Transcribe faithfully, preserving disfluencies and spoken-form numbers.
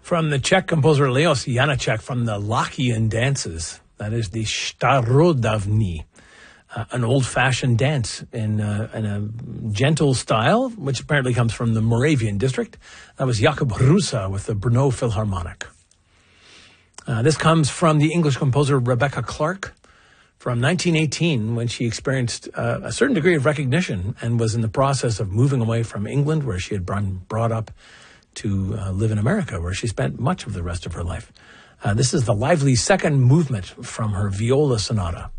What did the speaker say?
From the Czech composer Leos Janáček from the Lachian dances. That is the Starodavni, uh, an old-fashioned dance in, uh, in a gentle style, which apparently comes from the Moravian district. That was Jakub Hrusa with the Brno Philharmonic. Uh, this comes from the English composer Rebecca Clark from nineteen eighteen, when she experienced uh, a certain degree of recognition and was in the process of moving away from England, where she had been brought up, to uh, live in America, where she spent much of the rest of her life. Uh, this is the lively second movement from her viola sonata.